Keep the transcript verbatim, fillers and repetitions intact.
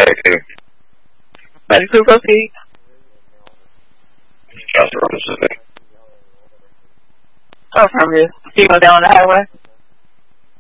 Ready to. Ready to proceed? Just Pacific. Affirmative. You go down the highway?